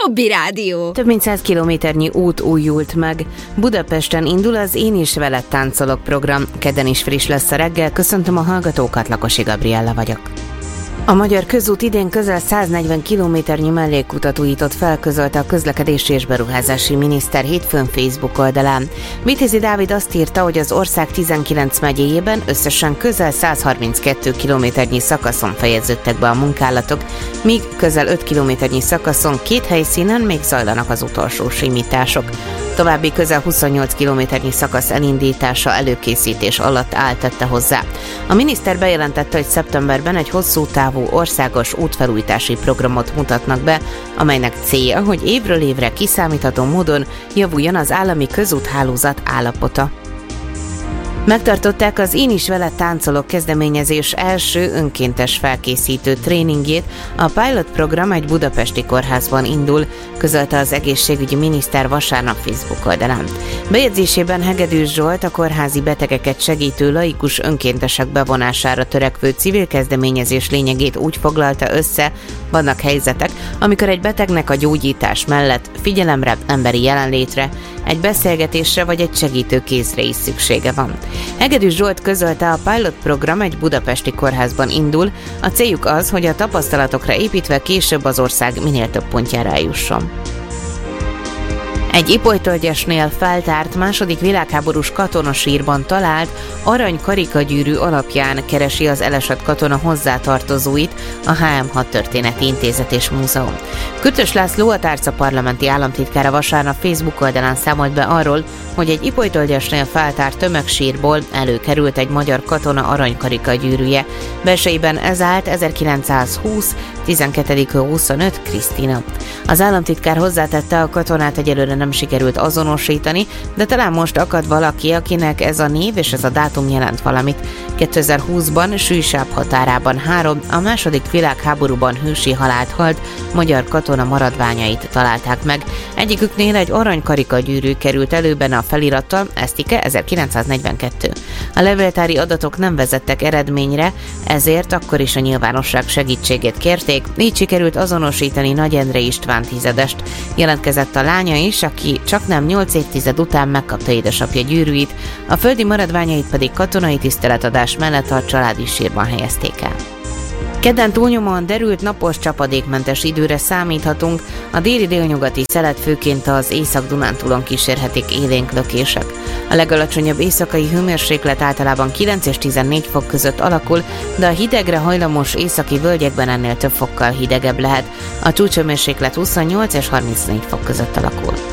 Jobbi Rádió. Több mint 100 kilométernyi út újult meg. Budapesten indul az Én is veled táncolok program. Kedden is friss lesz a reggel. Köszöntöm a hallgatókat, Lakosi Gabriella vagyok. A Magyar Közút idén közel 140 kilométernyi mellékutat újított fel, közölte a közlekedési és beruházási miniszter hétfőn Facebook oldalán. Vitézi Dávid azt írta, hogy az ország 19 megyéjében összesen közel 132 kilométernyi szakaszon fejeződtek be a munkálatok, míg közel 5 kilométernyi szakaszon 2 helyszínen még zajlanak az utolsó simítások. További közel 28 kilométernyi szakasz elindítása előkészítés alatt áll, tette hozzá. A miniszter bejelentette, hogy szeptemberben egy hosszú távú országos útfelújítási programot mutatnak be, amelynek célja, hogy évről évre kiszámítható módon javuljon az állami közúthálózat állapota. Megtartották az Én is veled táncolok kezdeményezés első önkéntes felkészítő tréningjét. A pilot program egy budapesti kórházban indul, közölte az egészségügyi miniszter vasárnap Facebook oldalán. Bejegyzésében Hegedűs Zsolt a kórházi betegeket segítő laikus önkéntesek bevonására törekvő civil kezdeményezés lényegét úgy foglalta össze: vannak helyzetek, amikor egy betegnek a gyógyítás mellett figyelemre, emberi jelenlétre, egy beszélgetésre vagy egy segítő kézre is szüksége van. Hegedűs Zsolt közölte, a pilot program egy budapesti kórházban indul, a céljuk az, hogy a tapasztalatokra építve később az ország minél több pontjára eljusson. Egy ipolytölgyesnél feltárt második világháborús katonasírban talált arany karikagyűrű alapján keresi az elesett katona hozzátartozóit a HM6 Történeti Intézet és Múzeum. Kötös László, a tárca parlamenti államtitkára vasárnap Facebook oldalán számolt be arról, hogy egy ipolytölgyesnél feltárt tömegsírból előkerült egy magyar katona aranykarikagyűrűje. Belsejében ez állt 1920. 12.25. Krisztina. Az államtitkár hozzátette, a katonát egyelőre nem sikerült azonosítani, de talán most akad valaki, akinek ez a név és ez a dátum jelent valamit. 2020-ban Sűjsáb határában 3 a második világháborúban hősi halált halt magyar katona maradványait találták meg. Egyiküknél egy aranykarikagyűrű került elő, benne a felirattal Esztike 1942. A levéltári adatok nem vezettek eredményre, ezért akkor is a nyilvánosság segítségét kérték, így sikerült azonosítani Nagy Endre István tizedest. Jelentkezett a lánya is, aki csaknem 8 évtized után megkapta édesapja gyűrűit, a földi maradványait pedig katonai tiszteletadás mellett a családi sírban helyezték el. Kedden túlnyomóan derült, napos, csapadékmentes időre számíthatunk, a déli-délnyugati szelet főként az Észak-Dunántúlon kísérhetik élénk lökések. A legalacsonyabb éjszakai hőmérséklet általában 9 és 14 fok között alakul, de a hidegre hajlamos északi völgyekben ennél több fokkal hidegebb lehet. A csúcshőmérséklet 28 és 34 fok között alakul.